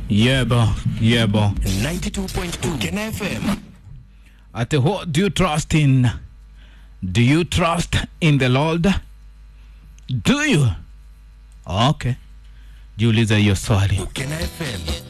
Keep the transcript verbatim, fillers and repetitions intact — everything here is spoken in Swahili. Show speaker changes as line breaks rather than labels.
Yeah, bo. Yeah, bo.
ninety-two point two Kena F M.
At what do you trust in? Do you trust in the Lord? Do you? Okay. Jiuliza hiyo swali.
Kena F M.